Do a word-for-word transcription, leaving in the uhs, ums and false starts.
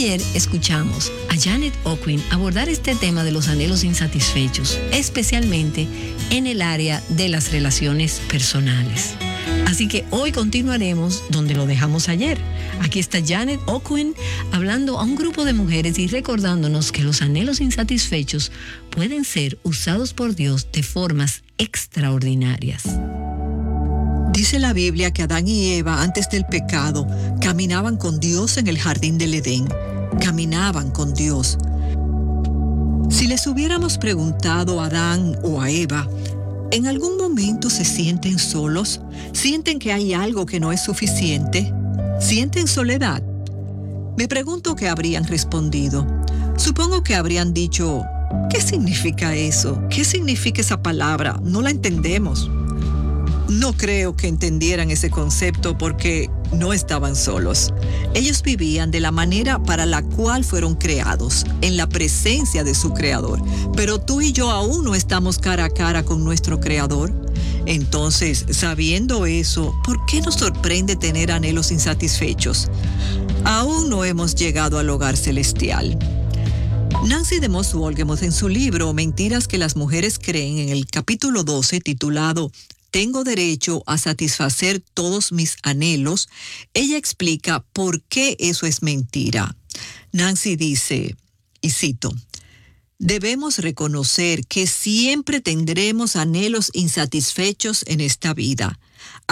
Ayer escuchamos a Janet Ockwin abordar este tema de los anhelos insatisfechos, especialmente en el área de las relaciones personales. Así que hoy continuaremos donde lo dejamos ayer. Aquí está Janet Ockwin hablando a un grupo de mujeres y recordándonos que los anhelos insatisfechos pueden ser usados por Dios de formas extraordinarias. Dice la Biblia que Adán y Eva, antes del pecado, caminaban con Dios en el jardín del Edén. Caminaban con Dios. Si les hubiéramos preguntado a Adán o a Eva, ¿en algún momento se sienten solos? ¿Sienten que hay algo que no es suficiente? ¿Sienten soledad? Me pregunto qué habrían respondido. Supongo que habrían dicho, ¿qué significa eso? ¿Qué significa esa palabra? No la entendemos. No creo que entendieran ese concepto porque no estaban solos. Ellos vivían de la manera para la cual fueron creados, en la presencia de su Creador. Pero tú y yo aún no estamos cara a cara con nuestro Creador. Entonces, sabiendo eso, ¿por qué nos sorprende tener anhelos insatisfechos? Aún no hemos llegado al hogar celestial. Nancy DeMoss Wolgemuth, en su libro Mentiras que las mujeres creen, en el capítulo doce, titulado Tengo derecho a satisfacer todos mis anhelos, ella explica por qué eso es mentira. Nancy dice, y cito, debemos reconocer que siempre tendremos anhelos insatisfechos en esta vida.